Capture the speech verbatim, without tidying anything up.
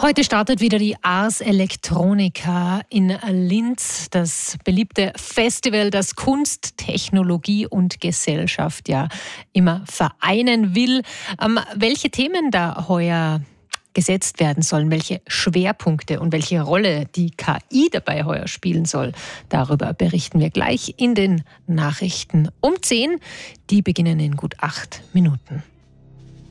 Heute startet wieder die Ars Electronica in Linz, das beliebte Festival, das Kunst, Technologie und Gesellschaft ja immer vereinen will. Ähm, welche Themen da heuer gesetzt werden sollen, welche Schwerpunkte und welche Rolle die K I dabei heuer spielen soll, darüber berichten wir gleich in den Nachrichten um zehn. Die beginnen in gut acht Minuten.